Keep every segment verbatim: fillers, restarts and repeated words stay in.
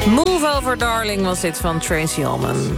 Move Over Darling was dit van Tracy Ullman.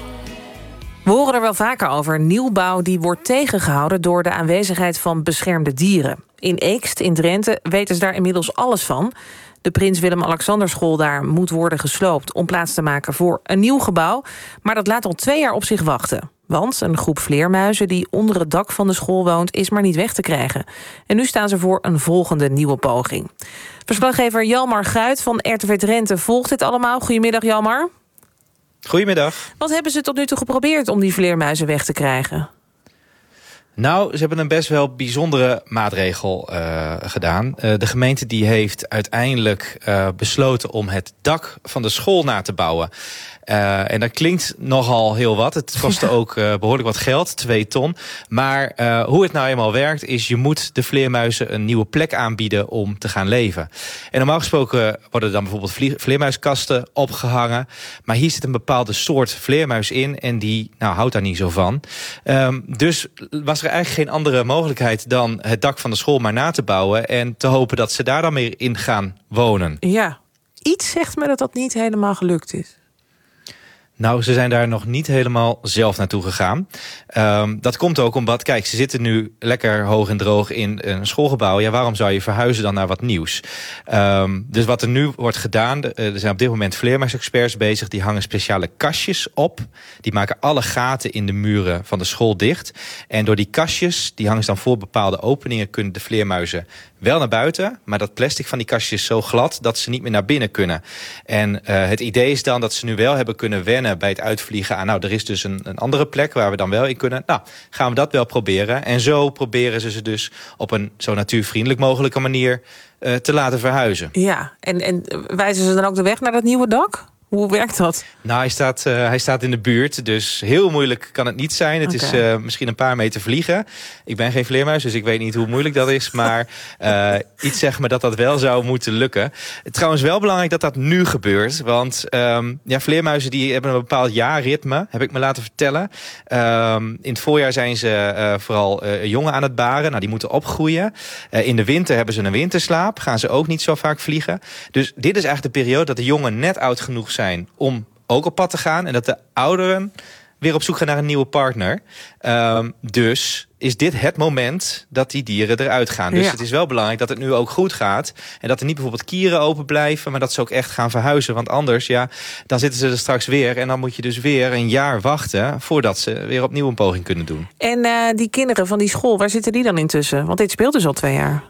We horen er wel vaker over. Nieuwbouw die wordt tegengehouden door de aanwezigheid van beschermde dieren. In Eekst, in Drenthe, weten ze daar inmiddels alles van. De Prins Willem-Alexanderschool daar moet worden gesloopt om plaats te maken voor een nieuw gebouw. Maar dat laat al twee jaar op zich wachten. Want een groep vleermuizen die onder het dak van de school woont is maar niet weg te krijgen. En nu staan ze voor een volgende nieuwe poging. Verslaggever Jalmar Guit van R T V Drenthe volgt dit allemaal. Goedemiddag, Jalmar. Goedemiddag. Wat hebben ze tot nu toe geprobeerd om die vleermuizen weg te krijgen? Nou, ze hebben een best wel bijzondere maatregel uh, gedaan. Uh, de gemeente die heeft uiteindelijk uh, besloten om het dak van de school na te bouwen. Uh, en dat klinkt nogal heel wat. Het kostte ja. ook uh, behoorlijk wat geld, twee ton. Maar uh, hoe het nou eenmaal werkt is, je moet de vleermuizen een nieuwe plek aanbieden om te gaan leven. En normaal gesproken worden dan bijvoorbeeld vlie- vleermuiskasten opgehangen. Maar hier zit een bepaalde soort vleermuis in en die nou, houdt daar niet zo van. Um, dus was er eigenlijk geen andere mogelijkheid dan het dak van de school maar na te bouwen en te hopen dat ze daar dan weer in gaan wonen. Ja, iets zegt me dat dat niet helemaal gelukt is. Nou, ze zijn daar nog niet helemaal zelf naartoe gegaan. Um, dat komt ook omdat, kijk, ze zitten nu lekker hoog en droog in een schoolgebouw. Ja, waarom zou je verhuizen dan naar wat nieuws? Um, dus wat er nu wordt gedaan, er zijn op dit moment vleermuisexperts bezig. Die hangen speciale kastjes op. Die maken alle gaten in de muren van de school dicht. En door die kastjes, die hangen ze dan voor bepaalde openingen, kunnen de vleermuizen wel naar buiten. Maar dat plastic van die kastjes is zo glad dat ze niet meer naar binnen kunnen. En uh, het idee is dan dat ze nu wel hebben kunnen wennen bij het uitvliegen aan, nou, er is dus een, een andere plek waar we dan wel in kunnen. Nou, gaan we dat wel proberen. En zo proberen ze ze dus op een zo natuurvriendelijk mogelijke manier uh, te laten verhuizen. Ja, en, en wijzen ze dan ook de weg naar dat nieuwe dak? Hoe werkt dat? Nou, hij staat, uh, hij staat in de buurt, dus heel moeilijk kan het niet zijn. Het okay. is uh, misschien een paar meter vliegen. Ik ben geen vleermuis, dus ik weet niet hoe moeilijk dat is. Maar uh, iets zegt me dat dat wel zou moeten lukken. Trouwens wel belangrijk dat dat nu gebeurt. Want um, ja, vleermuizen die hebben een bepaald jaarritme, heb ik me laten vertellen. Um, in het voorjaar zijn ze uh, vooral uh, jongen aan het baren. Nou, die moeten opgroeien. Uh, in de winter hebben ze een winterslaap. Gaan ze ook niet zo vaak vliegen. Dus dit is eigenlijk de periode dat de jongen net oud genoeg zijn zijn om ook op pad te gaan en dat de ouderen weer op zoek gaan naar een nieuwe partner. Um, dus is dit het moment dat die dieren eruit gaan. Dus ja. Het is wel belangrijk dat het nu ook goed gaat en dat er niet bijvoorbeeld kieren open blijven, maar dat ze ook echt gaan verhuizen. Want anders, ja, dan zitten ze er straks weer en dan moet je dus weer een jaar wachten voordat ze weer opnieuw een poging kunnen doen. En uh, die kinderen van die school, waar zitten die dan intussen? Want dit speelt dus al twee jaar.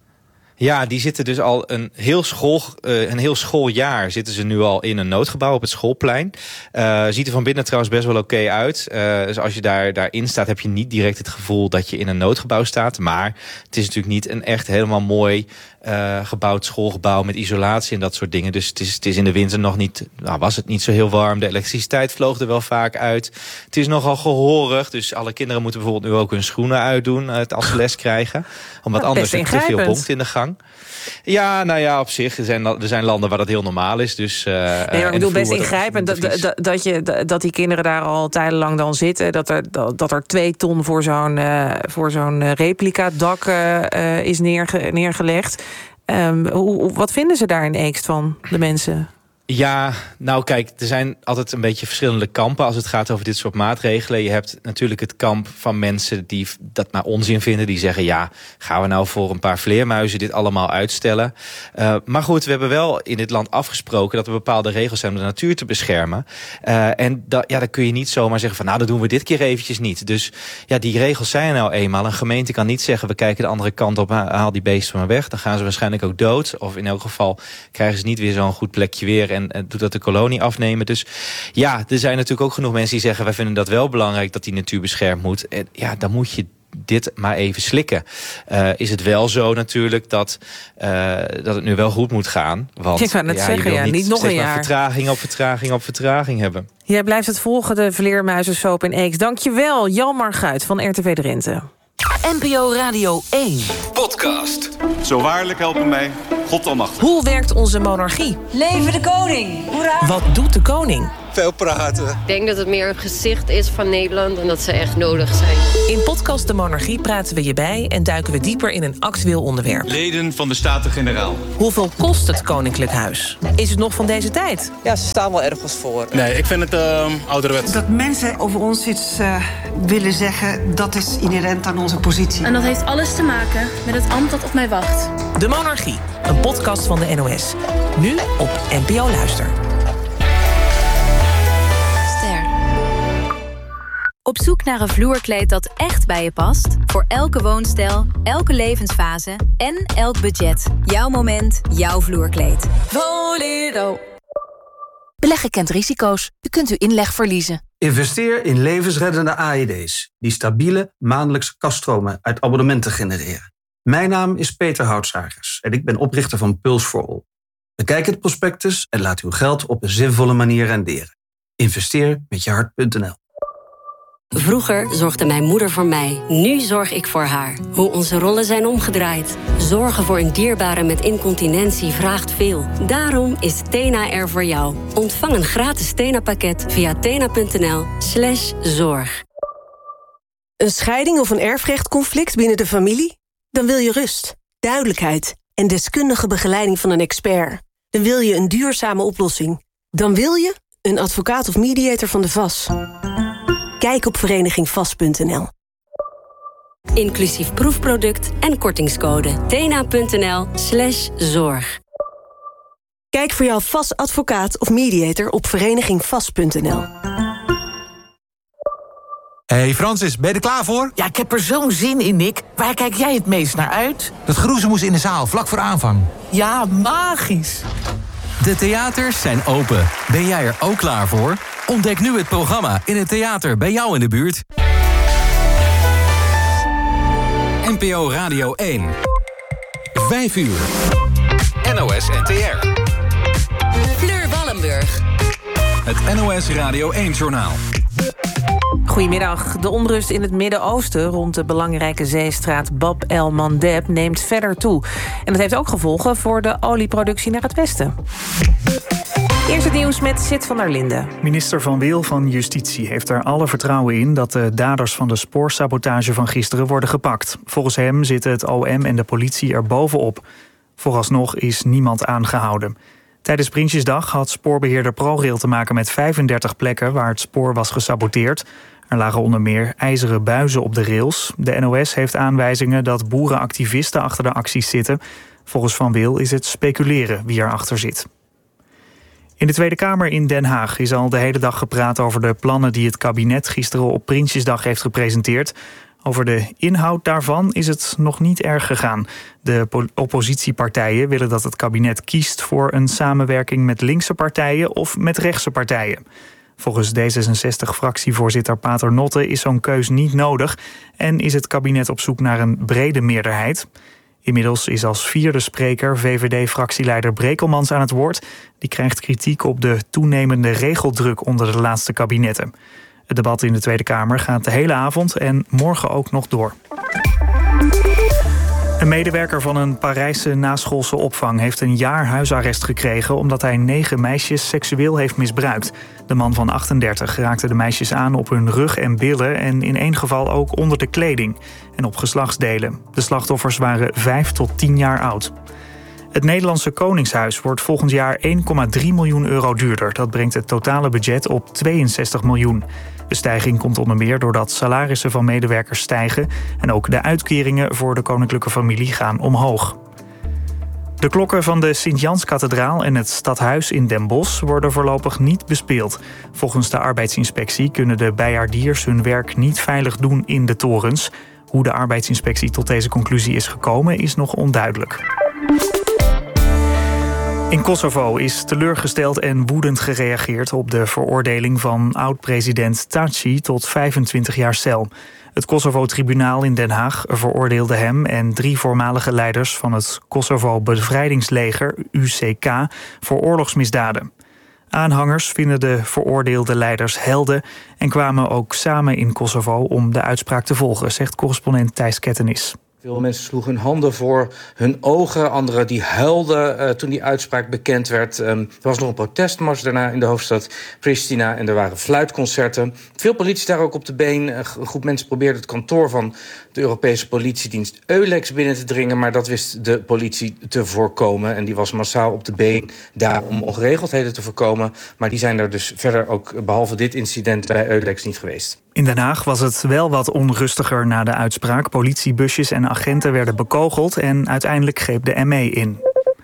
Ja, die zitten dus al een heel, school, uh, een heel schooljaar zitten ze nu al in een noodgebouw op het schoolplein. Uh, ziet er van binnen trouwens best wel oké okay uit. Uh, dus als je daar, daarin staat, heb je niet direct het gevoel dat je in een noodgebouw staat. Maar het is natuurlijk niet een echt helemaal mooi uh, gebouwd schoolgebouw met isolatie en dat soort dingen. Dus het is, het is in de winter nog niet, nou, was het niet zo heel warm. De elektriciteit vloog er wel vaak uit. Het is nogal gehoorig, dus alle kinderen moeten bijvoorbeeld nu ook hun schoenen uitdoen uh, als ze les krijgen. Omdat ja, anders er te veel bonkt in de gang. Ja, nou ja, op zich. Er zijn, er zijn landen waar dat heel normaal is. Dus, uh, nee, maar ik bedoel best ingrijpend dat, dat, dat, je, dat die kinderen daar al tijdenlang dan zitten. Dat er, dat, dat er twee ton voor zo'n, uh, voor zo'n replica-dak uh, is neerge, neergelegd. Um, hoe, wat vinden ze daar in Eekst van, de mensen? Ja, nou kijk, er zijn altijd een beetje verschillende kampen als het gaat over dit soort maatregelen. Je hebt natuurlijk het kamp van mensen die dat maar onzin vinden. Die zeggen, ja, gaan we nou voor een paar vleermuizen dit allemaal uitstellen? Uh, maar goed, we hebben wel in dit land afgesproken dat er bepaalde regels zijn om de natuur te beschermen. Uh, en da, ja, dan kun je niet zomaar zeggen van, nou, dat doen we dit keer eventjes niet. Dus ja, die regels zijn er nou eenmaal. Een gemeente kan niet zeggen, we kijken de andere kant op, haal die beesten maar weg. Dan gaan ze waarschijnlijk ook dood. Of in elk geval krijgen ze niet weer zo'n goed plekje weer en, en doet dat de kolonie afnemen. Dus ja, er zijn natuurlijk ook genoeg mensen die zeggen, wij vinden dat wel belangrijk dat die natuur beschermd moet. En ja, dan moet je dit maar even slikken. Uh, is het wel zo natuurlijk dat, uh, dat het nu wel goed moet gaan. Want ik wou net ja, zeggen, je wil ja, niet, niet nog steeds een maar jaar. vertraging op vertraging op vertraging hebben. Jij blijft het volgen, de vleermuizensoap in Eeks. Dank je wel, Jalmar Guit van R T V Drenthe. N P O Radio één. Podcast. Zo waarlijk helpen mij, God almachtig. Hoe werkt onze monarchie? Leven de koning! Hoera! Wat doet de koning? Veel praten. Ik denk dat het meer een gezicht is van Nederland en dat ze echt nodig zijn. In podcast De Monarchie praten we je bij en duiken we dieper in een actueel onderwerp. Leden van de Staten-Generaal. Hoeveel kost het Koninklijk Huis? Is het nog van deze tijd? Ja, ze staan wel ergens voor. Nee, ik vind het uh, ouderwets. Dat mensen over ons iets uh, willen zeggen, dat is inherent aan onze positie. En dat heeft alles te maken met het ambt dat op mij wacht. De Monarchie, een podcast van de N O S. Nu op N P O Luister. Op zoek naar een vloerkleed dat echt bij je past? Voor elke woonstijl, elke levensfase en elk budget. Jouw moment, jouw vloerkleed. Bolero. Beleggen kent risico's. U kunt uw inleg verliezen. Investeer in levensreddende A E D's... die stabiele maandelijkse kaststromen uit abonnementen genereren. Mijn naam is Peter Houtsagers en ik ben oprichter van Pulse for All. Bekijk het prospectus en laat uw geld op een zinvolle manier renderen. Investeer met je hart punt n l. Vroeger zorgde mijn moeder voor mij. Nu zorg ik voor haar. Hoe onze rollen zijn omgedraaid. Zorgen voor een dierbare met incontinentie vraagt veel. Daarom is Tena er voor jou. Ontvang een gratis Tena-pakket via tena.nl slash zorg. Een scheiding of een erfrechtconflict binnen de familie? Dan wil je rust, duidelijkheid en deskundige begeleiding van een expert. Dan wil je een duurzame oplossing. Dan wil je een advocaat of mediator van de V A S. Kijk op vereniging vast punt n l. Inclusief proefproduct en kortingscode. tena.nl slash zorg. Kijk voor jouw V A S advocaat of mediator op vereniging vast punt n l. Hey Francis, ben je er klaar voor? Ja, ik heb er zo'n zin in, Nick. Waar kijk jij het meest naar uit? Dat geroezemoes in de zaal, vlak voor aanvang. Ja, magisch. De theaters zijn open. Ben jij er ook klaar voor? Ontdek nu het programma in het theater bij jou in de buurt. N P O Radio één. Vijf uur. N O S N T R. Fleur Wallenburg. Het N O S Radio één-journaal. Goedemiddag. De onrust in het Midden-Oosten rond de belangrijke zeestraat Bab el-Mandeb neemt verder toe. En dat heeft ook gevolgen voor de olieproductie naar het westen. Eerst het nieuws met Sid van der Linden. Minister Van Wil van Justitie heeft er alle vertrouwen in dat de daders van de spoorsabotage van gisteren worden gepakt. Volgens hem zitten het O M en de politie er bovenop. Vooralsnog is niemand aangehouden. Tijdens Prinsjesdag had spoorbeheerder ProRail te maken met vijfendertig plekken waar het spoor was gesaboteerd. Er lagen onder meer ijzeren buizen op de rails. De N O S heeft aanwijzingen dat boerenactivisten achter de acties zitten. Volgens Van Wil is het speculeren wie erachter zit. In de Tweede Kamer in Den Haag is al de hele dag gepraat over de plannen die het kabinet gisteren op Prinsjesdag heeft gepresenteerd. Over de inhoud daarvan is het nog niet erg gegaan. De oppositiepartijen willen dat het kabinet kiest voor een samenwerking met linkse partijen of met rechtse partijen. Volgens D zesenzestig-fractievoorzitter Paternotte is zo'n keus niet nodig en is het kabinet op zoek naar een brede meerderheid. Inmiddels is als vierde spreker V V D-fractieleider Brekelmans aan het woord. Die krijgt kritiek op de toenemende regeldruk onder de laatste kabinetten. Het debat in de Tweede Kamer gaat de hele avond en morgen ook nog door. Een medewerker van een Parijse naschoolse opvang heeft een jaar huisarrest gekregen omdat hij negen meisjes seksueel heeft misbruikt. De man van achtendertig raakte de meisjes aan op hun rug en billen en in één geval ook onder de kleding en op geslachtsdelen. De slachtoffers waren vijf tot tien jaar oud. Het Nederlandse Koningshuis wordt volgend jaar één komma drie miljoen euro duurder. Dat brengt het totale budget op tweeënzestig miljoen. De stijging komt onder meer doordat salarissen van medewerkers stijgen en ook de uitkeringen voor de koninklijke familie gaan omhoog. De klokken van de Sint-Janskathedraal en het Stadhuis in Den Bosch worden voorlopig niet bespeeld. Volgens de arbeidsinspectie kunnen de bijaardiers hun werk niet veilig doen in de torens. Hoe de arbeidsinspectie tot deze conclusie is gekomen is nog onduidelijk. In Kosovo is teleurgesteld en woedend gereageerd op de veroordeling van oud-president Thaci tot vijfentwintig jaar cel. Het Kosovo-tribunaal in Den Haag veroordeelde hem en drie voormalige leiders van het Kosovo-bevrijdingsleger, U C K, voor oorlogsmisdaden. Aanhangers vinden de veroordeelde leiders helden en kwamen ook samen in Kosovo om de uitspraak te volgen, zegt correspondent Thijs Kettenis. Veel mensen sloegen hun handen voor hun ogen. Anderen die huilden uh, toen die uitspraak bekend werd. Um, er was nog een protestmars daarna in de hoofdstad Pristina. En er waren fluitconcerten. Veel politie daar ook op de been. Een groep mensen probeerde het kantoor van de Europese politiedienst Eulex binnen te dringen. Maar dat wist de politie te voorkomen. En die was massaal op de been daar om ongeregeldheden te voorkomen. Maar die zijn er dus verder ook, behalve dit incident, bij Eulex niet geweest. In Den Haag was het wel wat onrustiger na de uitspraak. Politiebusjes en agenten werden bekogeld en uiteindelijk greep de M E in.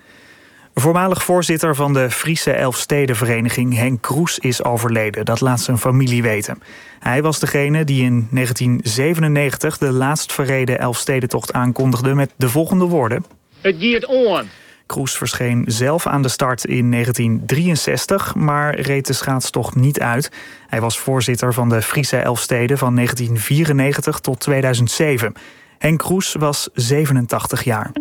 Voormalig voorzitter van de Friese Elfstedenvereniging Henk Kroes is overleden. Dat laat zijn familie weten. Hij was degene die in negentien zevenennegentig de laatst verreden Elfstedentocht aankondigde met de volgende woorden: Het gaat on. Kroes verscheen zelf aan de start in negentien drieënzestig, maar reed de schaatstocht niet uit. Hij was voorzitter van de Friese Elfsteden van negentien vierennegentig tot tweeduizend zeven. Henk Kroes was zevenentachtig jaar.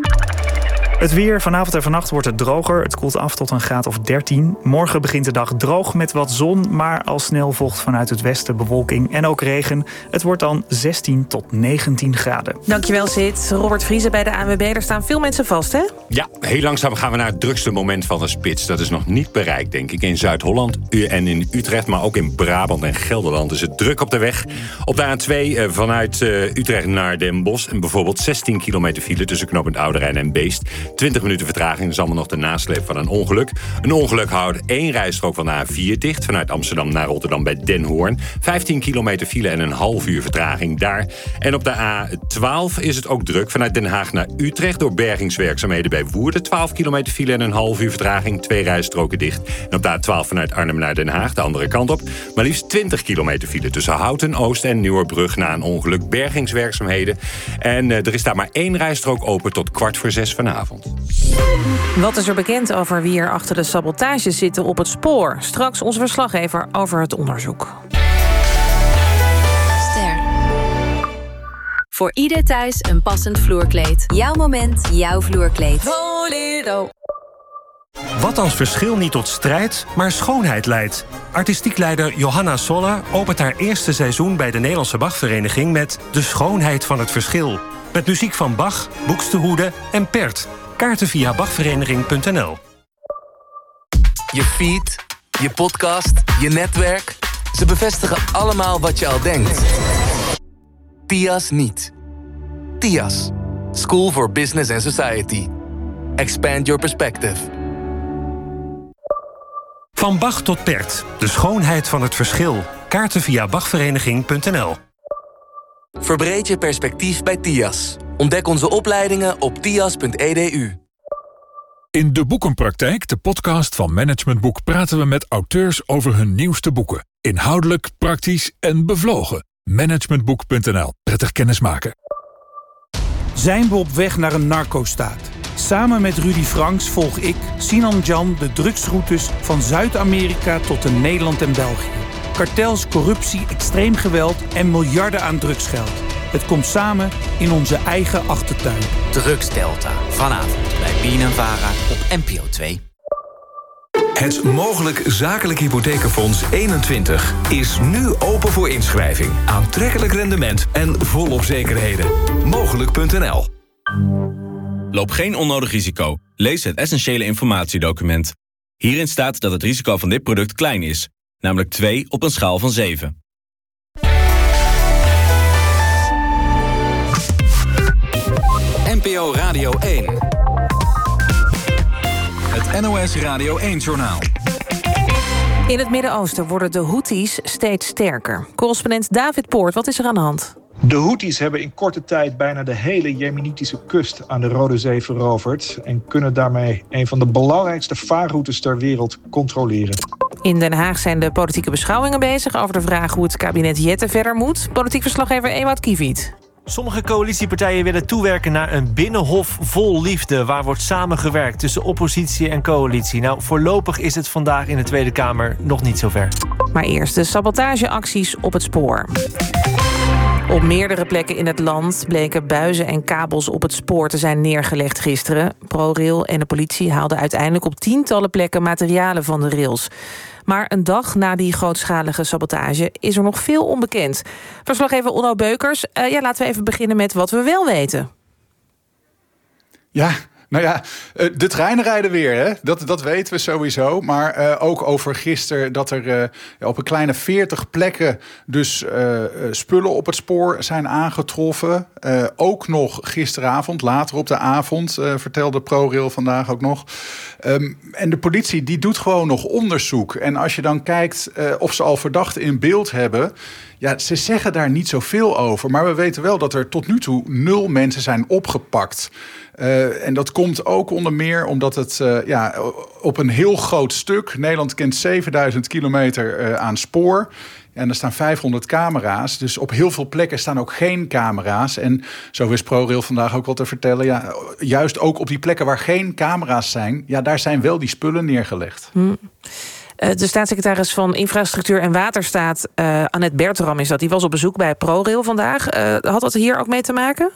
Het weer. Vanavond en vannacht wordt het droger. Het koelt af tot een graad of dertien. Morgen begint de dag droog met wat zon, maar al snel volgt vanuit het westen bewolking en ook regen. Het wordt dan zestien tot negentien graden. Dankjewel, Sid. Robert Vriese bij de A N W B. Er staan veel mensen vast, hè? Ja, heel langzaam gaan we naar het drukste moment van de spits. Dat is nog niet bereikt, denk ik. In Zuid-Holland en in Utrecht, maar ook in Brabant en Gelderland is het druk op de weg. Op de A twee vanuit Utrecht naar Den Bosch. En bijvoorbeeld zestien kilometer file tussen knooppunt Oude Rijn en Beest. twintig minuten vertraging, dat is allemaal nog de nasleep van een ongeluk. Een ongeluk houdt één rijstrook van de A vier dicht, vanuit Amsterdam naar Rotterdam bij Den Hoorn. vijftien kilometer file en een half uur vertraging daar. En op de A twaalf is het ook druk, vanuit Den Haag naar Utrecht door bergingswerkzaamheden bij Woerden. twaalf kilometer file en een half uur vertraging, twee rijstroken dicht. En op de A twaalf vanuit Arnhem naar Den Haag, de andere kant op. Maar liefst twintig kilometer file tussen Houten, Oost en Nieuwerbrug na een ongeluk, bergingswerkzaamheden. En uh, er is daar maar één rijstrook open tot kwart voor zes vanavond. Wat is er bekend over wie er achter de sabotage zitten op het spoor? Straks onze verslaggever over het onderzoek. Ster. Voor ieder thuis een passend vloerkleed. Jouw moment, jouw vloerkleed. Volero. Wat als verschil niet tot strijd, maar schoonheid leidt? Artistiek leider Johanna Soller opent haar eerste seizoen bij de Nederlandse Bachvereniging met De Schoonheid van het Verschil. Met muziek van Bach, Buxtehude en Pert. Kaarten via bachvereniging punt n l. Je feed, je podcast, je netwerk. Ze bevestigen allemaal wat je al denkt. T I A S niet. T I A S. School for Business and Society. Expand your perspective. Van Bach tot Pert. De schoonheid van het verschil. Kaarten via bachvereniging punt n l. Verbreed je perspectief bij T I A S. Ontdek onze opleidingen op tias punt e d u. In De Boekenpraktijk, de podcast van Management Boek, praten we met auteurs over hun nieuwste boeken. Inhoudelijk, praktisch en bevlogen. managementboek punt n l. Prettig kennismaken. Zijn we op weg naar een narco-staat? Samen met Rudy Franks volg ik, Sinan Jan, de drugsroutes van Zuid-Amerika tot in Nederland en België. Kartels, corruptie, extreem geweld en miljarden aan drugsgeld. Het komt samen in onze eigen achtertuin. Drugsdelta. Vanavond bij Bien en Vara op N P O twee. Het Mogelijk Zakelijk Hypothekenfonds eenentwintig is nu open voor inschrijving. Aantrekkelijk rendement en volop zekerheden. Mogelijk punt n l. Loop geen onnodig risico. Lees het essentiële informatiedocument. Hierin staat dat het risico van dit product klein is. Namelijk twee op een schaal van zeven. N P O Radio één. Het N O S Radio één-journaal. In het Midden-Oosten worden de Houthis steeds sterker. Correspondent David Poort, wat is er aan de hand? De Houthis hebben in korte tijd bijna de hele Jemenitische kust aan de Rode Zee veroverd en kunnen daarmee een van de belangrijkste vaarroutes ter wereld controleren. In Den Haag zijn de politieke beschouwingen bezig over de vraag hoe het kabinet Jette verder moet. Politiek verslaggever Ewout Kiewiet. Sommige coalitiepartijen willen toewerken naar een binnenhof vol liefde, waar wordt samengewerkt tussen oppositie en coalitie. Nou, voorlopig is het vandaag in de Tweede Kamer nog niet zover. Maar eerst de sabotageacties op het spoor. Op meerdere plekken in het land bleken buizen en kabels op het spoor te zijn neergelegd gisteren. ProRail en de politie haalden uiteindelijk op tientallen plekken materialen van de rails. Maar een dag na die grootschalige sabotage is er nog veel onbekend. Verslaggever Onno Beukers, uh, ja, laten we even beginnen met wat we wel weten. Ja, nou ja, de treinen rijden weer, hè? Dat, dat weten we sowieso. Maar uh, ook over gisteren dat er uh, ja, op een kleine veertig plekken dus uh, spullen op het spoor zijn aangetroffen. Uh, ook nog gisteravond, later op de avond, uh, vertelde ProRail vandaag ook nog. Um, en de politie die doet gewoon nog onderzoek. En als je dan kijkt uh, of ze al verdachten in beeld hebben, ja, ze zeggen daar niet zoveel over. Maar we weten wel dat er tot nu toe nul mensen zijn opgepakt. Uh, en dat komt ook onder meer omdat het uh, ja, op een heel groot stuk, Nederland kent zevenduizend kilometer uh, aan spoor. En er staan vijfhonderd camera's. Dus op heel veel plekken staan ook geen camera's. En zo wist ProRail vandaag ook wel te vertellen. Ja, juist ook op die plekken waar geen camera's zijn, ja, daar zijn wel die spullen neergelegd. Hmm. De staatssecretaris van Infrastructuur en Waterstaat, uh, Annette Bertram is dat. Die was op bezoek bij ProRail vandaag. Uh, had dat hier ook mee te maken?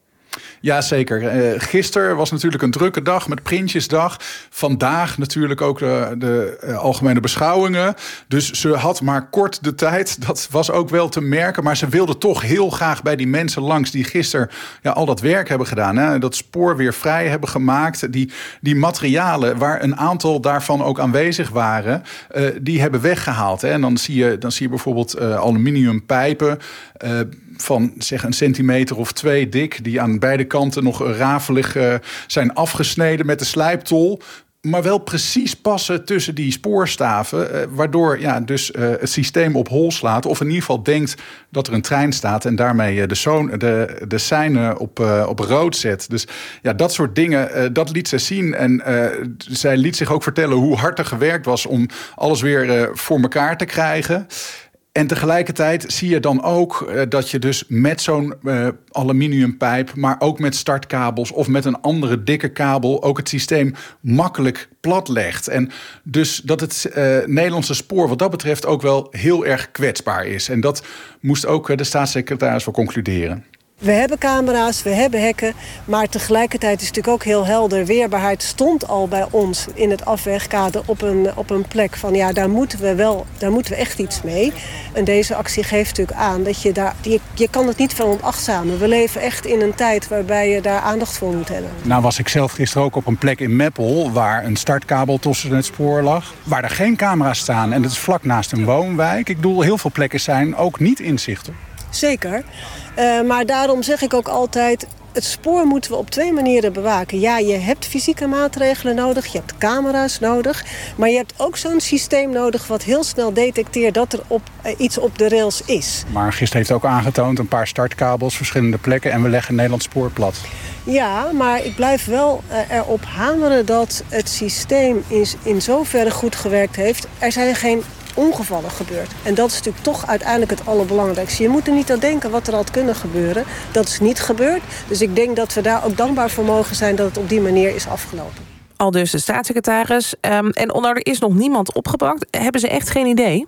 Ja, zeker. Uh, gisteren was natuurlijk een drukke dag met Prinsjesdag. Vandaag natuurlijk ook de, de uh, algemene beschouwingen. Dus ze had maar kort de tijd. Dat was ook wel te merken. Maar ze wilde toch heel graag bij die mensen langs die gisteren ja, al dat werk hebben gedaan. Hè? Dat spoor weer vrij hebben gemaakt. Die, die materialen waar een aantal daarvan ook aanwezig waren, uh, die hebben weggehaald. Hè? En dan zie je, dan zie je bijvoorbeeld uh, aluminiumpijpen Uh, van zeg een centimeter of twee dik, die aan beide kanten nog rafelig uh, zijn afgesneden met de slijptol, maar wel precies passen tussen die spoorstaven, uh, waardoor ja, dus uh, het systeem op hol slaat, of in ieder geval denkt dat er een trein staat en daarmee uh, de, zoon, de, de seinen op, uh, op rood zet. Dus ja, dat soort dingen, uh, dat liet ze zien. En uh, zij liet zich ook vertellen hoe hard er gewerkt was om alles weer uh, voor elkaar te krijgen. En tegelijkertijd zie je dan ook uh, dat je dus met zo'n uh, aluminiumpijp, maar ook met startkabels of met een andere dikke kabel ook het systeem makkelijk platlegt. En dus dat het uh, Nederlandse spoor wat dat betreft ook wel heel erg kwetsbaar is. En dat moest ook uh, de staatssecretaris wel concluderen. We hebben camera's, we hebben hekken, maar tegelijkertijd is het natuurlijk ook heel helder. Weerbaarheid stond al bij ons in het afwegkader op een, op een plek van ja, daar moeten we wel, daar moeten we echt iets mee. En deze actie geeft natuurlijk aan dat je daar, je, je kan het niet veronachtzamen. We leven echt in een tijd waarbij je daar aandacht voor moet hebben. Nou was ik zelf gisteren ook op een plek in Meppel waar een startkabel tussen het spoor lag, waar er geen camera's staan en dat is vlak naast een woonwijk. Ik bedoel, heel veel plekken zijn ook niet inzichten. Zeker. Uh, maar daarom zeg ik ook altijd, het spoor moeten we op twee manieren bewaken. Ja, je hebt fysieke maatregelen nodig, je hebt camera's nodig, maar je hebt ook zo'n systeem nodig wat heel snel detecteert dat er op, uh, iets op de rails is. Maar gisteren heeft ook aangetoond een paar startkabels, verschillende plekken en we leggen Nederland spoor plat. Ja, maar ik blijf wel uh, erop hameren dat het systeem in, in zoverre goed gewerkt heeft. Er zijn geen ongevallen gebeurd. En dat is natuurlijk toch uiteindelijk het allerbelangrijkste. Je moet er niet aan denken wat er had kunnen gebeuren. Dat is niet gebeurd. Dus ik denk dat we daar ook dankbaar voor mogen zijn dat het op die manier is afgelopen. Al dus de staatssecretaris. Um, en onder er is nog niemand opgepakt. Hebben ze echt geen idee?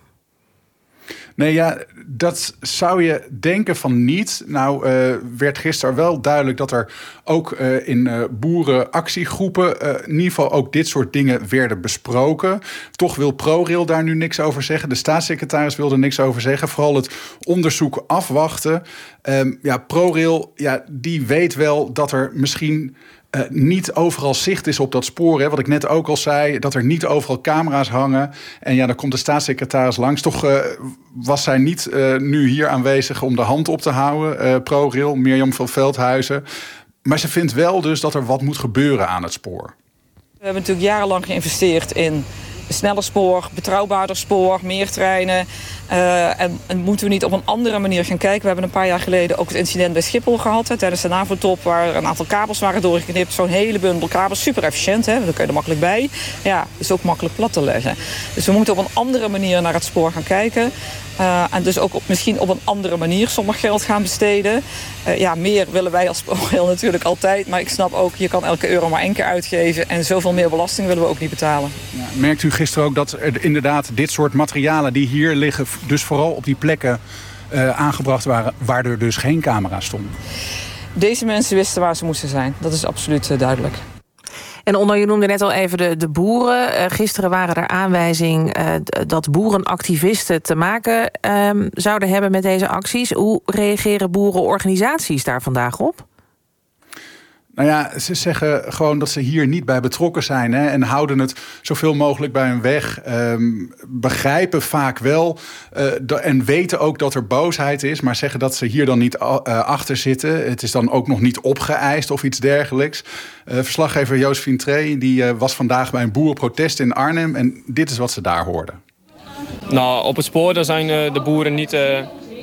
Nee, ja, dat zou je denken van niet. Nou, uh, werd gisteren wel duidelijk dat er ook uh, in uh, boerenactiegroepen uh, in ieder geval ook dit soort dingen werden besproken. Toch wil ProRail daar nu niks over zeggen. De staatssecretaris wilde niks over zeggen. Vooral het onderzoek afwachten. Um, ja, ProRail, ja, die weet wel dat er misschien Uh, niet overal zicht is op dat spoor. Hè, wat ik net ook al zei, dat er niet overal camera's hangen. En ja, dan komt de staatssecretaris langs. Toch uh, was zij niet uh, nu hier aanwezig om de hand op te houden. Uh, ProRail, Mirjam van Veldhuizen. Maar ze vindt wel dus dat er wat moet gebeuren aan het spoor. We hebben natuurlijk jarenlang geïnvesteerd in sneller spoor, betrouwbaarder spoor, meer treinen. Uh, en, en moeten we niet op een andere manier gaan kijken? We hebben een paar jaar geleden ook het incident bij Schiphol gehad. Hè, tijdens de NAVO-top waar een aantal kabels waren doorgeknipt. Zo'n hele bundel kabels, super efficiënt. Hè, dan kun je er makkelijk bij. Ja, is ook makkelijk plat te leggen. Dus we moeten op een andere manier naar het spoor gaan kijken. Uh, en dus ook op, misschien op een andere manier sommig geld gaan besteden. Uh, ja, meer willen wij als ProRail natuurlijk altijd. Maar ik snap ook, je kan elke euro maar één keer uitgeven. En zoveel meer belasting willen we ook niet betalen. Ja, merkt u gisteren ook dat er inderdaad dit soort materialen die hier liggen, dus vooral op die plekken uh, aangebracht waren waar er dus geen camera's stonden? Deze mensen wisten waar ze moesten zijn. Dat is absoluut uh, duidelijk. En Onno, je noemde net al even de, de boeren. Uh, gisteren waren er aanwijzingen uh, dat boerenactivisten te maken um, zouden hebben met deze acties. Hoe reageren boerenorganisaties daar vandaag op? Nou ja, ze zeggen gewoon dat ze hier niet bij betrokken zijn. Hè, en houden het zoveel mogelijk bij hun weg. Um, begrijpen vaak wel uh, de, en weten ook dat er boosheid is. Maar zeggen dat ze hier dan niet uh, achter zitten. Het is dan ook nog niet opgeëist of iets dergelijks. Uh, verslaggever Josephine Trey die, uh, was vandaag bij een boerenprotest in Arnhem. En dit is wat ze daar hoorden. Nou, op het spoor daar zijn uh, de boeren niet... Uh, uh,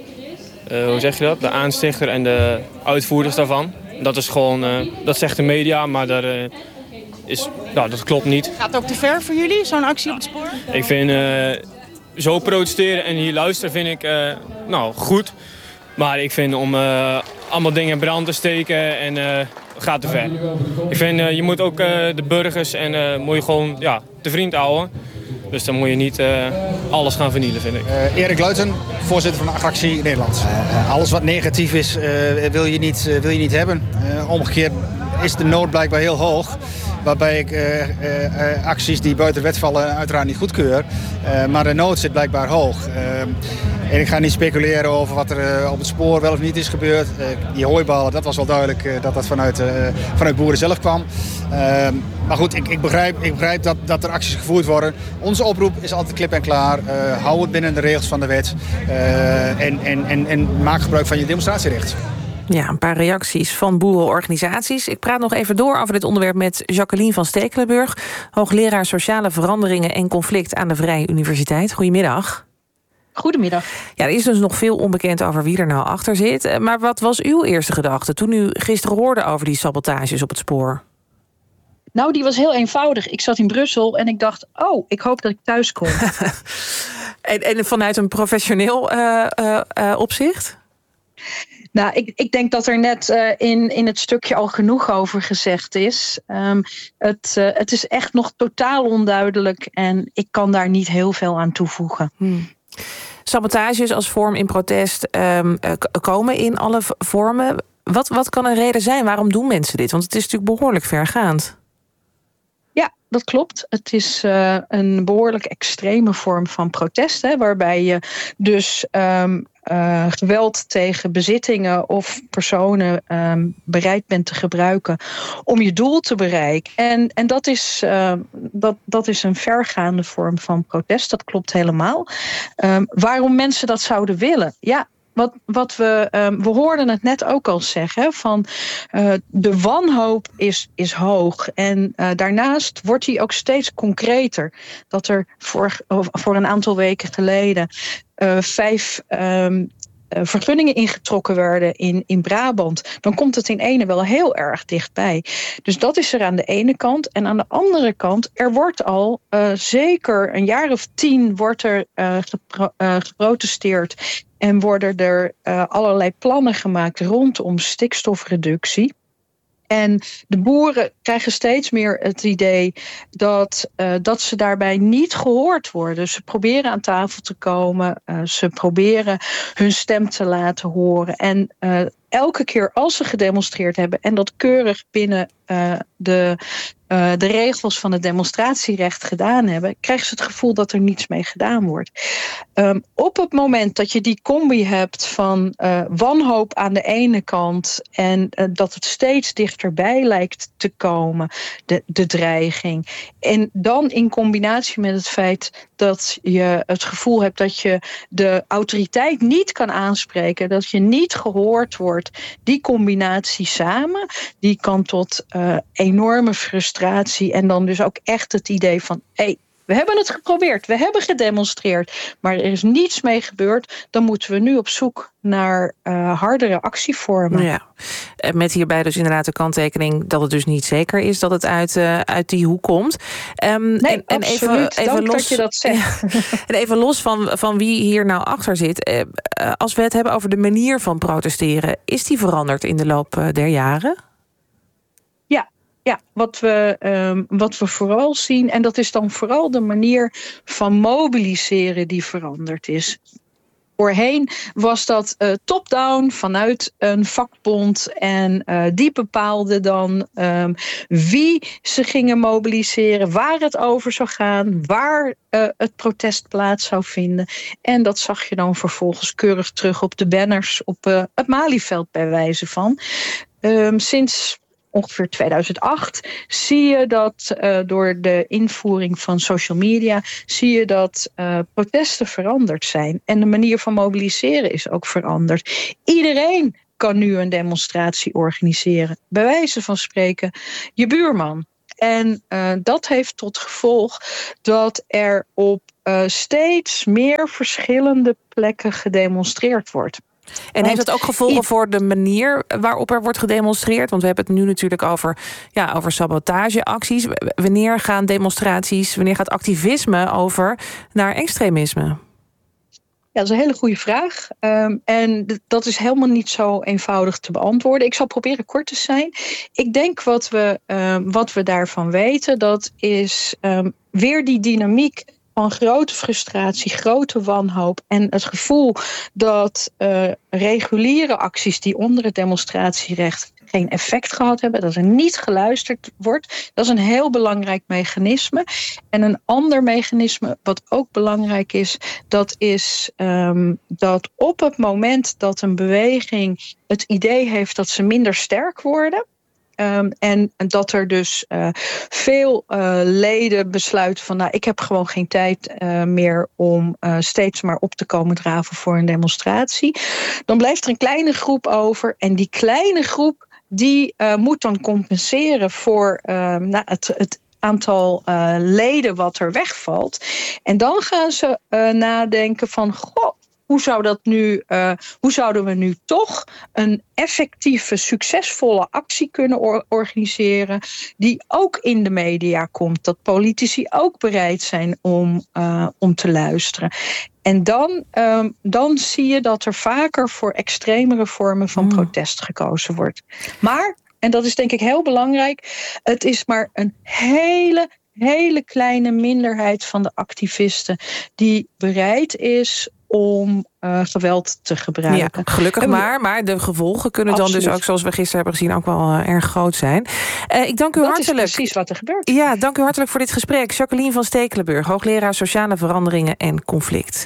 hoe zeg je dat? De aanstichter en de uitvoerders daarvan. Dat is gewoon, uh, dat zegt de media, maar daar, uh, is, nou, dat klopt niet. Gaat het ook te ver voor jullie, zo'n actie op het spoor? Ik vind uh, zo protesteren en hier luisteren vind ik uh, nou, goed. Maar ik vind om uh, allemaal dingen in brand te steken en uh, gaat te ver. Ik vind uh, je moet ook uh, de burgers en uh, moet je gewoon ja, te vriend houden. Dus dan moet je niet uh, alles gaan vernielen, vind ik. Uh, Erik Luiten, voorzitter van de Agractie Nederland. Uh, alles wat negatief is, uh, wil, je niet, uh, wil je niet hebben. Uh, omgekeerd is de nood blijkbaar heel hoog. Waarbij ik uh, uh, uh, acties die buiten wet vallen uiteraard niet goedkeur. Uh, maar de nood zit blijkbaar hoog. Uh, en ik ga niet speculeren over wat er uh, op het spoor wel of niet is gebeurd. Uh, die hooiballen, dat was wel duidelijk uh, dat dat vanuit, uh, vanuit boeren zelf kwam. Uh, maar goed, ik, ik begrijp, ik begrijp dat, dat er acties gevoerd worden. Onze oproep is altijd klip en klaar. Uh, hou het binnen de regels van de wet. Uh, en, en, en, en maak gebruik van je demonstratierecht. Ja, een paar reacties van boerenorganisaties. Ik praat nog even door over dit onderwerp met Jacqueline van Stekelenburg, hoogleraar Sociale Veranderingen en Conflict aan de Vrije Universiteit. Goedemiddag. Goedemiddag. Ja, er is dus nog veel onbekend over wie er nou achter zit. Maar wat was uw eerste gedachte toen u gisteren hoorde over die sabotages op het spoor? Nou, die was heel eenvoudig. Ik zat in Brussel en ik dacht, oh, ik hoop dat ik thuis kom. en, en vanuit een professioneel uh, uh, uh, opzicht? Nou, ik, ik denk dat er net uh, in, in het stukje al genoeg over gezegd is. Um, het, uh, het is echt nog totaal onduidelijk en ik kan daar niet heel veel aan toevoegen. Hmm. Sabotages als vorm in protest um, k- komen in alle v- vormen. Wat, wat kan een reden zijn? Waarom doen mensen dit? Want het is natuurlijk behoorlijk vergaand. Ja, dat klopt. Het is uh, een behoorlijk extreme vorm van protest, hè, waarbij je dus um, uh, geweld tegen bezittingen of personen um, bereid bent te gebruiken om je doel te bereiken. En, en dat, is, uh, dat, dat is een vergaande vorm van protest, dat klopt helemaal. Um, waarom mensen dat zouden willen? Ja. Wat, wat we, um, we hoorden het net ook al zeggen, van uh, de wanhoop is, is hoog. En uh, daarnaast wordt die ook steeds concreter. Dat er voor, voor een aantal weken geleden uh, vijf um, uh, vergunningen ingetrokken werden in, in Brabant. Dan komt het in ene wel heel erg dichtbij. Dus dat is er aan de ene kant. En aan de andere kant, er wordt al uh, zeker een jaar of tien wordt er uh, gepro- uh, geprotesteerd. En worden er uh, allerlei plannen gemaakt rondom stikstofreductie. En de boeren krijgen steeds meer het idee dat, uh, dat ze daarbij niet gehoord worden. Ze proberen aan tafel te komen. Uh, ze proberen hun stem te laten horen. En uh, elke keer als ze gedemonstreerd hebben, en dat keurig binnen uh, de, uh, de regels van het demonstratierecht gedaan hebben, krijgen ze het gevoel dat er niets mee gedaan wordt. Um, op het moment dat je die combi hebt van uh, wanhoop aan de ene kant en uh, dat het steeds dichterbij lijkt te komen, de, de dreiging. En dan in combinatie met het feit dat je het gevoel hebt dat je de autoriteit niet kan aanspreken, dat je niet gehoord wordt, die combinatie samen, die kan tot uh, enorme frustratie en dan dus ook echt het idee van, hé, hey, we hebben het geprobeerd, we hebben gedemonstreerd, maar er is niets mee gebeurd. Dan moeten we nu op zoek naar uh, hardere actievormen. Ja. Met hierbij dus inderdaad de kanttekening dat het dus niet zeker is dat het uit, uh, uit die hoek komt. Um, nee, en, en absoluut. even, even Dank los, dat je dat zegt. Ja, en even los van, van wie hier nou achter zit. Uh, als we het hebben over de manier van protesteren, is die veranderd in de loop uh, der jaren? Ja, wat we, um, wat we vooral zien, en dat is dan vooral de manier van mobiliseren die veranderd is. Voorheen was dat uh, top-down vanuit een vakbond en uh, die bepaalde dan um, wie ze gingen mobiliseren, waar het over zou gaan, waar uh, het protest plaats zou vinden. En dat zag je dan vervolgens keurig terug op de banners op uh, het Malieveld bij wijze van. Um, sinds ongeveer tweeduizend acht zie je dat uh, door de invoering van social media zie je dat uh, protesten veranderd zijn. En de manier van mobiliseren is ook veranderd. Iedereen kan nu een demonstratie organiseren. Bij wijze van spreken je buurman. En uh, dat heeft tot gevolg dat er op uh, steeds meer verschillende plekken gedemonstreerd wordt. En heeft dat ook gevolgen voor de manier waarop er wordt gedemonstreerd? Want we hebben het nu natuurlijk over, ja, over sabotageacties. Wanneer gaan demonstraties, wanneer gaat activisme over naar extremisme? Ja, dat is een hele goede vraag. Um, en dat is helemaal niet zo eenvoudig te beantwoorden. Ik zal proberen kort te zijn. Ik denk wat we, um, wat we daarvan weten, dat is um, weer die dynamiek van grote frustratie, grote wanhoop en het gevoel dat uh, reguliere acties die onder het demonstratierecht geen effect gehad hebben, dat er niet geluisterd wordt. Dat is een heel belangrijk mechanisme. En een ander mechanisme wat ook belangrijk is, dat is um, dat op het moment dat een beweging het idee heeft dat ze minder sterk worden, Um, en dat er dus uh, veel uh, leden besluiten van, nou, ik heb gewoon geen tijd uh, meer om uh, steeds maar op te komen draven voor een demonstratie. Dan blijft er een kleine groep over. En die kleine groep die uh, moet dan compenseren voor uh, nou, het, het aantal uh, leden wat er wegvalt. En dan gaan ze uh, nadenken van, goh, Hoe, zou dat nu, uh, hoe zouden we nu toch een effectieve, succesvolle actie kunnen or- organiseren die ook in de media komt. Dat politici ook bereid zijn om, uh, om te luisteren. En dan, um, dan zie je dat er vaker voor extremere vormen van mm. protest gekozen wordt. Maar, en dat is denk ik heel belangrijk, het is maar een hele, hele kleine minderheid van de activisten die bereid is om uh, geweld te gebruiken. Ja, gelukkig maar, maar de gevolgen kunnen Absoluut. dan dus ook, zoals we gisteren hebben gezien, ook wel uh, erg groot zijn. Uh, ik dank u dat hartelijk. Dat is precies wat er gebeurt. Ja, dank u hartelijk voor dit gesprek. Jacqueline van Stekelenburg, hoogleraar Sociale Veranderingen en Conflict.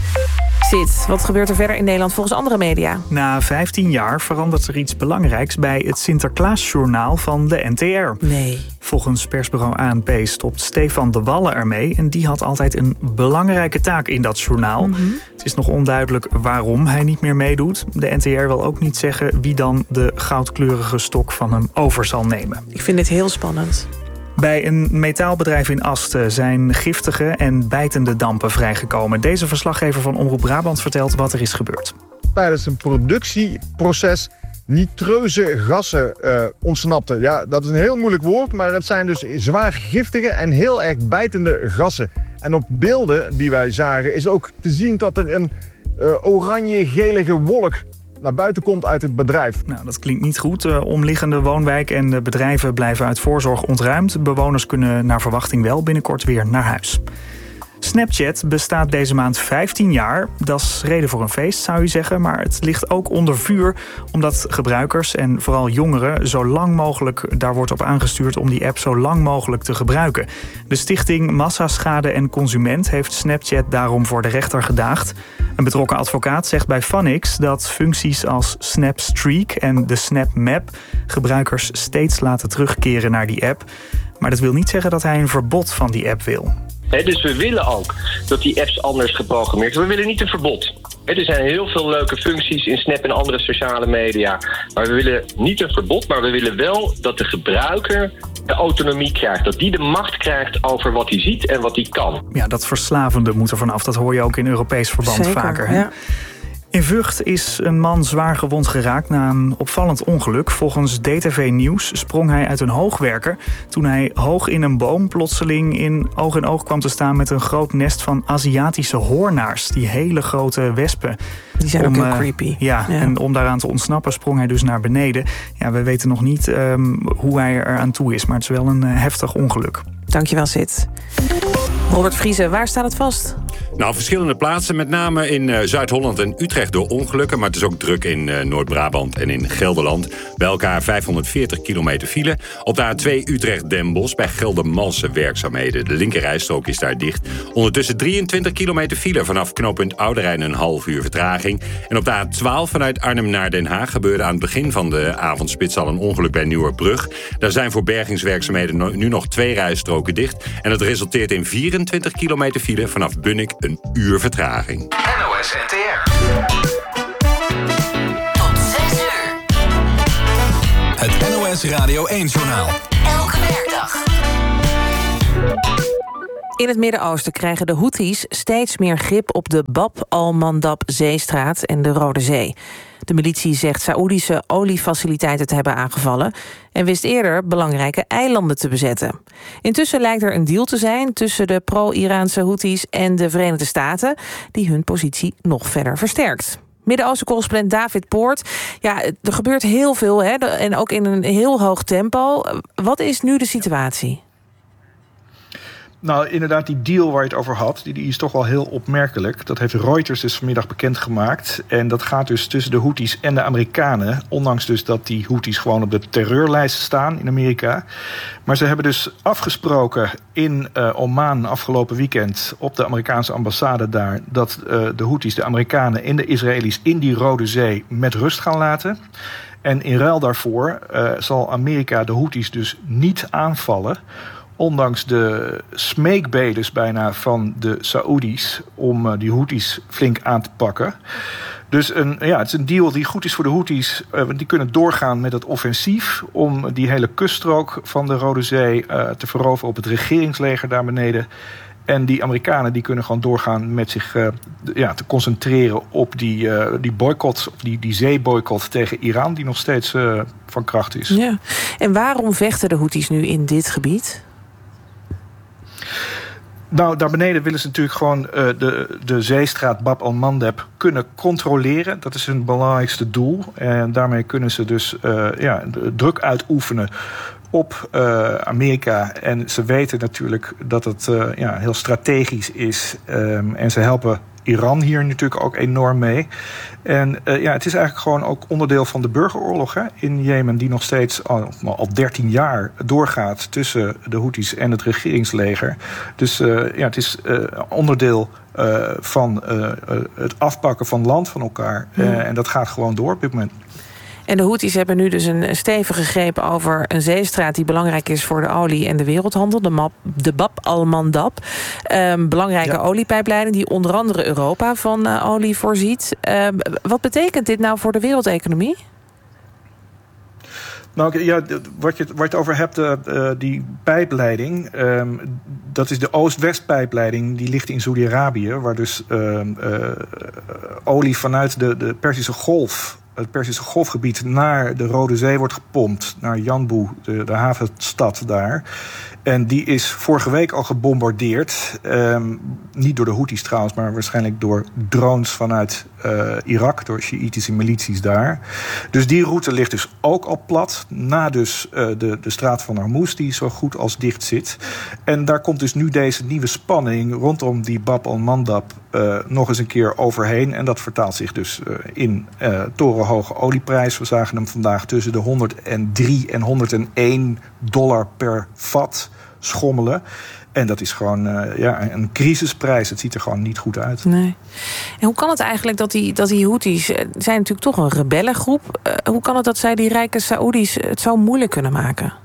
Sid, wat gebeurt er verder in Nederland volgens andere media? Na vijftien jaar verandert er iets belangrijks bij het Sinterklaasjournaal van de N T R. Nee. Volgens persbureau A N P stopt Stefan de Wallen ermee en die had altijd een belangrijke taak in dat journaal. Mm-hmm. Het is nog onduidelijk waarom hij niet meer meedoet. De N T R wil ook niet zeggen wie dan de goudkleurige stok van hem over zal nemen. Ik vind dit heel spannend. Bij een metaalbedrijf in Asten zijn giftige en bijtende dampen vrijgekomen. Deze verslaggever van Omroep Brabant vertelt wat er is gebeurd. Tijdens een productieproces nitreuze gassen uh, ontsnapten. Ja, dat is een heel moeilijk woord, maar het zijn dus zwaar giftige en heel erg bijtende gassen. En op beelden die wij zagen is ook te zien dat er een uh, oranje-gelige wolk naar buiten komt uit het bedrijf. Nou, dat klinkt niet goed. De omliggende woonwijk en de bedrijven blijven uit voorzorg ontruimd. Bewoners kunnen naar verwachting wel binnenkort weer naar huis. Snapchat bestaat deze maand vijftien jaar. Dat is reden voor een feest, zou je zeggen. Maar het ligt ook onder vuur omdat gebruikers en vooral jongeren zo lang mogelijk daar wordt op aangestuurd om die app zo lang mogelijk te gebruiken. De stichting Massaschade en Consument heeft Snapchat daarom voor de rechter gedaagd. Een betrokken advocaat zegt bij Funix dat functies als Snapstreak en de Snap Map gebruikers steeds laten terugkeren naar die app. Maar dat wil niet zeggen dat hij een verbod van die app wil. He, dus we willen ook dat die apps anders geprogrammeerd worden. We willen niet een verbod. He, er zijn heel veel leuke functies in Snap en andere sociale media. Maar we willen niet een verbod, maar we willen wel dat de gebruiker de autonomie krijgt. Dat die de macht krijgt over wat hij ziet en wat hij kan. Ja, dat verslavende moet er vanaf. Dat hoor je ook in Europees verband Zeker, vaker. Hè? Ja. In Vught is een man zwaar gewond geraakt na een opvallend ongeluk. Volgens D T V Nieuws sprong hij uit een hoogwerker toen hij hoog in een boom plotseling in oog in oog kwam te staan met een groot nest van Aziatische hoornaars. Die hele grote wespen. Die zijn om, ook heel uh, creepy. Ja, ja, en om daaraan te ontsnappen sprong hij dus naar beneden. Ja, we weten nog niet um, hoe hij er aan toe is, maar het is wel een uh, heftig ongeluk. Dankjewel, Sid. Robert Vriese, waar staat het vast? Nou, verschillende plaatsen, met name in uh, Zuid-Holland en Utrecht door ongelukken. Maar het is ook druk in uh, Noord-Brabant en in Gelderland. Bij elkaar vijfhonderdveertig kilometer file. Op de A twee Utrecht-Den Bosch bij Geldermalsen werkzaamheden. De linkerrijstrook is daar dicht. Ondertussen drieëntwintig kilometer file vanaf knooppunt Oude Rijn, een half uur vertraging. En op de A twaalf vanuit Arnhem naar Den Haag gebeurde aan het begin van de avondspits al een ongeluk bij Nieuwerbrug. Daar zijn voor bergingswerkzaamheden nu nog twee rijstroken dicht. En dat resulteert in vierentwintig kilometer file vanaf Bunnik, een uur vertraging. N O S N T R. Tot zes uur. Het N O S Radio één-journaal. Elke werkdag. In het Midden-Oosten krijgen de Houthis steeds meer grip op de Bab al-Mandab-zeestraat en de Rode Zee. De militie zegt Saoedische oliefaciliteiten te hebben aangevallen en wist eerder belangrijke eilanden te bezetten. Intussen lijkt er een deal te zijn tussen de pro-Iraanse Houthis en de Verenigde Staten, die hun positie nog verder versterkt. Midden-Oosten-correspondent David Poort. Ja, er gebeurt heel veel, hè, en ook in een heel hoog tempo. Wat is nu de situatie? Nou, inderdaad, die deal waar je het over had, die, die is toch wel heel opmerkelijk. Dat heeft Reuters dus vanmiddag bekendgemaakt. En dat gaat dus tussen de Houthis en de Amerikanen. Ondanks dus dat die Houthis gewoon op de terreurlijst staan in Amerika. Maar ze hebben dus afgesproken in uh, Oman afgelopen weekend op de Amerikaanse ambassade daar, dat uh, de Houthis, de Amerikanen en de Israëli's in die Rode Zee met rust gaan laten. En in ruil daarvoor uh, zal Amerika de Houthis dus niet aanvallen, ondanks de smeekbedes bijna van de Saoedi's om uh, die Houthis flink aan te pakken. Dus een, ja, het is een deal die goed is voor de Houthis. Uh, want die kunnen doorgaan met het offensief om die hele kuststrook van de Rode Zee uh, te veroveren op het regeringsleger daar beneden. En die Amerikanen die kunnen gewoon doorgaan met zich uh, ja, te concentreren op die, uh, die boycott, op die, die zeeboycott tegen Iran, die nog steeds uh, van kracht is. Ja. En waarom vechten de Houthis nu in dit gebied? Nou, daar beneden willen ze natuurlijk gewoon uh, de, de zeestraat Bab al-Mandab kunnen controleren. Dat is hun belangrijkste doel. En daarmee kunnen ze dus uh, ja, druk uitoefenen op uh, Amerika. En ze weten natuurlijk dat het uh, ja, heel strategisch is. Um, en ze helpen Iran hier natuurlijk ook enorm mee. En uh, ja, het is eigenlijk gewoon ook onderdeel van de burgeroorlog hè, in Jemen, die nog steeds al, al dertien jaar doorgaat tussen de Houthis en het regeringsleger. Dus uh, ja, het is uh, onderdeel uh, van uh, het afpakken van land van elkaar. Uh, ja. En dat gaat gewoon door op dit moment. En de Houthis hebben nu dus een stevige greep over een zeestraat die belangrijk is voor de olie en de wereldhandel, de, map, de Bab al-Mandab. Um, belangrijke ja. oliepijpleiding die onder andere Europa van uh, olie voorziet. Um, wat betekent dit nou voor de wereldeconomie? Nou ja, wat je, wat je het over hebt, uh, die pijpleiding, um, dat is de Oost-West-pijpleiding, die ligt in Saudi-Arabië, waar dus uh, uh, olie vanuit de, de Perzische Golf, het Perzische Golfgebied, naar de Rode Zee wordt gepompt, naar Yanbu, de, de havenstad daar. En die is vorige week al gebombardeerd. Um, niet door de Houthis trouwens, maar waarschijnlijk door drones vanuit uh, Irak, door Sjiïtische milities daar. Dus die route ligt dus ook al plat. Na dus uh, de, de straat van Hormuz, die zo goed als dicht zit. En daar komt dus nu deze nieuwe spanning rondom die Bab al-Mandab uh, nog eens een keer overheen. En dat vertaalt zich dus uh, in uh, torenhoge olieprijs. We zagen hem vandaag tussen de honderddrie en honderdéén dollar per vat schommelen. En dat is gewoon uh, ja, een crisisprijs. Het ziet er gewoon niet goed uit. Nee. En hoe kan het eigenlijk dat die, dat die Houthis, zijn natuurlijk toch een rebellengroep. Uh, hoe kan het dat zij die rijke Saoedi's het zo moeilijk kunnen maken?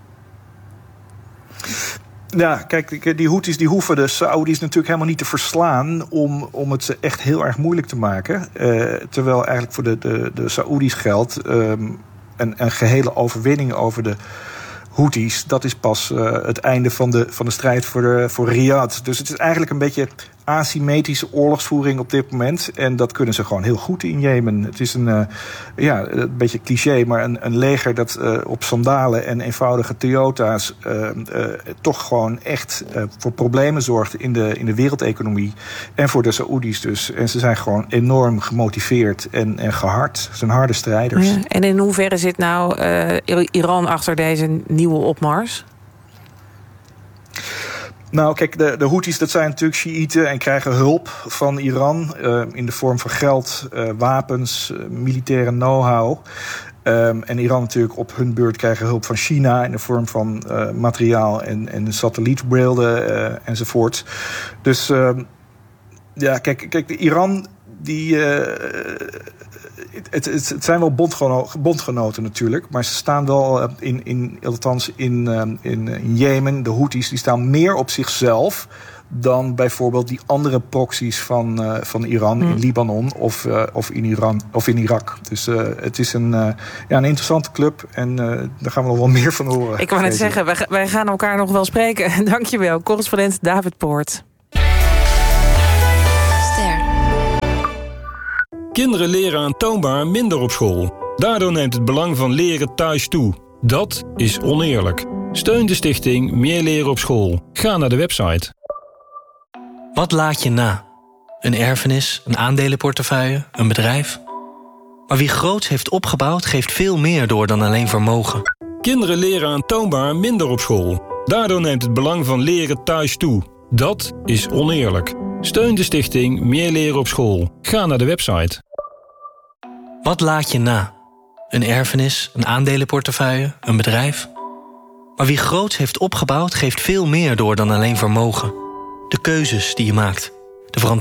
Ja, kijk, die Houthis die hoeven de Saoedi's natuurlijk helemaal niet te verslaan om, om het ze echt heel erg moeilijk te maken. Uh, terwijl eigenlijk voor de, de, de Saoedi's geldt um, een, een gehele overwinning over de Houthis, dat is pas uh, het einde van de, van de strijd voor, de, voor Riyadh. Dus het is eigenlijk een beetje asymmetrische oorlogsvoering op dit moment. En dat kunnen ze gewoon heel goed in Jemen. Het is een, uh, ja, een beetje cliché, maar een, een leger dat uh, op sandalen en eenvoudige Toyota's uh, uh, toch gewoon echt uh, voor problemen zorgt in de, in de wereldeconomie. En voor de Saoedi's dus. En ze zijn gewoon enorm gemotiveerd en, en gehard. Ze zijn harde strijders. Ja, en in hoeverre zit nou uh, Iran achter deze nieuwe opmars? Nou, kijk, de, de Houthis, dat zijn natuurlijk Sjiïten en krijgen hulp van Iran uh, in de vorm van geld, uh, wapens, uh, militaire know-how. Um, en Iran natuurlijk op hun beurt krijgen hulp van China in de vorm van uh, materiaal en, en satellietbeelden uh, enzovoort. Dus uh, ja, kijk, kijk, de Iran die. Uh, Het, het, het zijn wel bondgeno- bondgenoten natuurlijk, maar ze staan wel in, in althans in, in, in Jemen, de Houthis, die staan meer op zichzelf dan bijvoorbeeld die andere proxies van, uh, van Iran hmm. in Libanon of, uh, of, in Iran, of in Irak. Dus uh, het is een, uh, ja, een interessante club en uh, daar gaan we nog wel meer van horen. Ik wou net zeggen, wij, wij gaan elkaar nog wel spreken. Dankjewel, correspondent David Poort. Kinderen leren aantoonbaar minder op school. Daardoor neemt het belang van leren thuis toe. Dat is oneerlijk. Steun de stichting Meer Leren op School. Ga naar de website. Wat laat je na? Een erfenis, een aandelenportefeuille, een bedrijf? Maar wie groots heeft opgebouwd, geeft veel meer door dan alleen vermogen. Kinderen leren aantoonbaar minder op school. Daardoor neemt het belang van leren thuis toe. Dat is oneerlijk. Steun de stichting Meer Leren op School. Ga naar de website. Wat laat je na? Een erfenis, een aandelenportefeuille, een bedrijf? Maar wie groots heeft opgebouwd, geeft veel meer door dan alleen vermogen. De keuzes die je maakt, de verantwoordelijkheid